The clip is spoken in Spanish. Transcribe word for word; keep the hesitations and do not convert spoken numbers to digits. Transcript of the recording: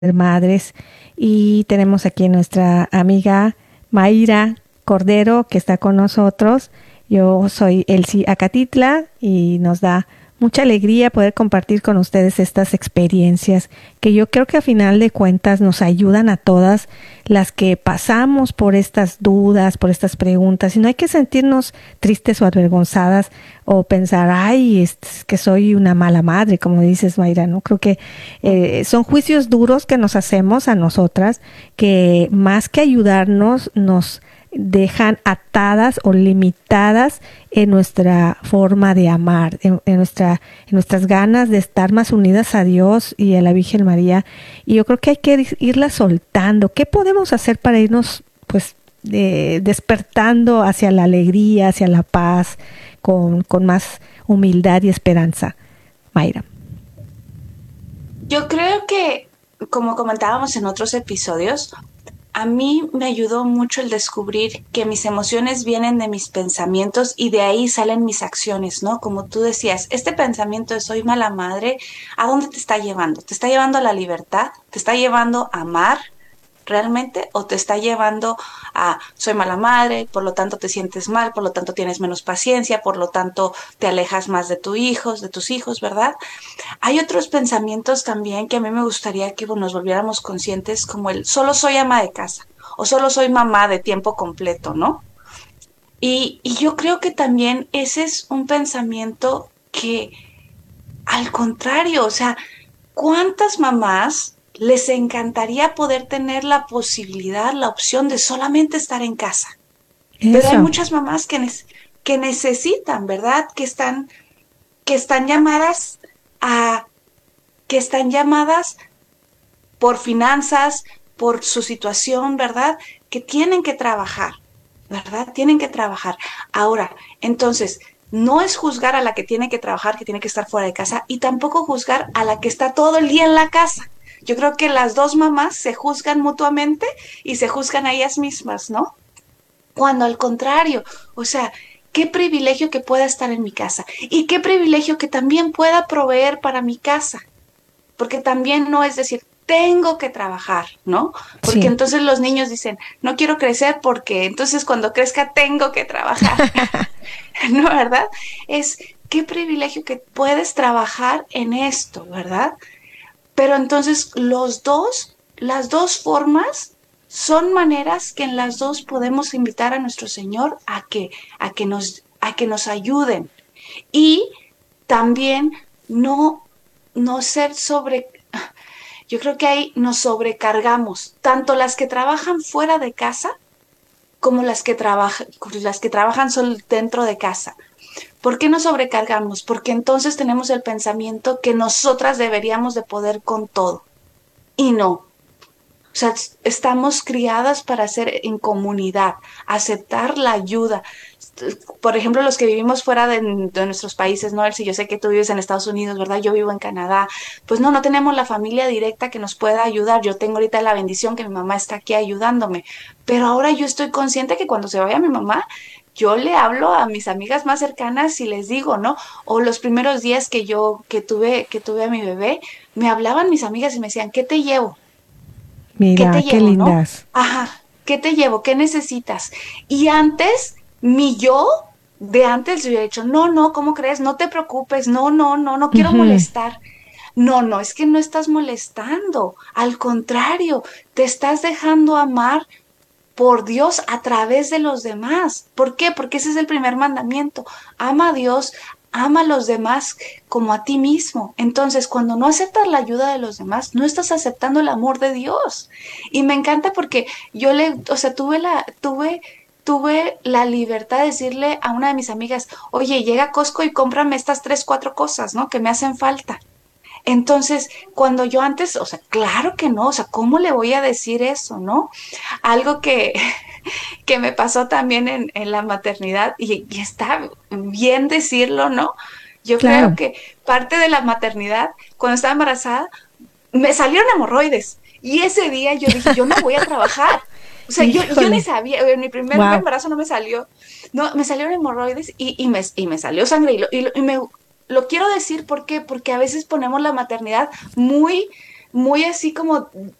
Madres. Y tenemos aquí nuestra amiga Mayra Cordero, que está con nosotros. Yo soy Elsie Acatitla y nos da mucha alegría poder compartir con ustedes estas experiencias que yo creo que a final de cuentas nos ayudan a todas las que pasamos por estas dudas, por estas preguntas. Y no hay que sentirnos tristes o avergonzadas o pensar, ay, es que soy una mala madre, como dices, Mayra, ¿no? Creo que eh, son juicios duros que nos hacemos a nosotras, que más que ayudarnos, nos dejan atadas o limitadas en nuestra forma de amar, en, en nuestra, en nuestras ganas de estar más unidas a Dios y a la Virgen María. Y yo creo que hay que irla soltando. ¿Qué podemos hacer para irnos, pues, de, despertando hacia la alegría, hacia la paz, con, con más humildad y esperanza? Mayra. Yo creo que, como comentábamos en otros episodios, a mí me ayudó mucho el descubrir que mis emociones vienen de mis pensamientos y de ahí salen mis acciones, ¿no? Como tú decías, este pensamiento de soy mala madre, ¿a dónde te está llevando? ¿Te está llevando a la libertad? ¿Te está llevando a amar realmente? ¿O te está llevando a soy mala madre, por lo tanto te sientes mal, por lo tanto tienes menos paciencia, por lo tanto te alejas más de tus hijos, de tus hijos, ¿verdad? Hay otros pensamientos también que a mí me gustaría que nos volviéramos conscientes, como el solo soy ama de casa o solo soy mamá de tiempo completo, ¿no? Y, y yo creo que también ese es un pensamiento que, al contrario, o sea, ¿cuántas mamás les encantaría poder tener la posibilidad, la opción de solamente estar en casa? Pero hay Eso. muchas mamás que, ne- que necesitan, ¿verdad? Que están, que están llamadas a que están llamadas por finanzas, por su situación, ¿verdad? Que tienen que trabajar, ¿verdad? Tienen que trabajar. Ahora, entonces, no es juzgar a la que tiene que trabajar, que tiene que estar fuera de casa, y tampoco juzgar a la que está todo el día en la casa. Yo creo que las dos mamás se juzgan mutuamente y se juzgan a ellas mismas, ¿no? Cuando al contrario, o sea, qué privilegio que pueda estar en mi casa y qué privilegio que también pueda proveer para mi casa, porque también no es decir, tengo que trabajar, ¿no? Porque Sí. entonces los niños dicen, no quiero crecer porque entonces cuando crezca tengo que trabajar, ¿no? ¿Verdad? Es qué privilegio que puedes trabajar en esto, ¿verdad? Pero entonces los dos, las dos formas son maneras que en las dos podemos invitar a nuestro Señor a que, a que nos, a que nos ayuden. Y también no, no ser sobre, yo creo que ahí nos sobrecargamos, tanto las que trabajan fuera de casa como las que, trabaja, las que trabajan solo dentro de casa. ¿Por qué nos sobrecargamos? Porque entonces tenemos el pensamiento que nosotras deberíamos de poder con todo. Y no. O sea, estamos criadas para ser en comunidad, aceptar la ayuda. Por ejemplo, los que vivimos fuera de, de nuestros países, ¿no? Si yo sé que tú vives en Estados Unidos, ¿verdad? Yo vivo en Canadá. Pues no, no tenemos la familia directa que nos pueda ayudar. Yo tengo ahorita la bendición que mi mamá está aquí ayudándome. Pero ahora yo estoy consciente que cuando se vaya mi mamá, yo le hablo a mis amigas más cercanas y les digo, ¿no? O los primeros días que yo, que tuve, que tuve a mi bebé, me hablaban mis amigas y me decían, ¿qué te llevo? ¿Qué Mira, te qué llevo, no? lindas. Ajá, ¿qué te llevo? ¿Qué necesitas? Y antes, mi yo de antes yo hubiera dicho, no, no, ¿cómo crees? No te preocupes, no, no, no, no quiero Ujú. molestar. No, no, es que no estás molestando. Al contrario, te estás dejando amar por Dios a través de los demás. ¿Por qué? Porque ese es el primer mandamiento. Ama a Dios, ama a los demás como a ti mismo. Entonces, cuando no aceptas la ayuda de los demás, no estás aceptando el amor de Dios. Y me encanta porque yo le, o sea, tuve la, tuve, tuve la libertad de decirle a una de mis amigas, oye, llega a Costco y cómprame estas tres, cuatro cosas, ¿no? Que me hacen falta. Entonces, cuando yo antes, o sea, claro que no, o sea, ¿cómo le voy a decir eso, no? Algo que, que me pasó también en, en la maternidad, y, y está bien decirlo, ¿no? Yo creo Claro. que parte de la maternidad, cuando estaba embarazada, me salieron hemorroides. Y ese día yo dije, yo no voy a trabajar. O sea, yo, yo ni Híjole. sabía, en mi primer Wow. embarazo no me salió, no, me salieron hemorroides y, y, me, y me salió sangre. Y, lo, y, lo, y me, lo quiero decir, ¿por qué? Porque a veces ponemos la maternidad muy muy así como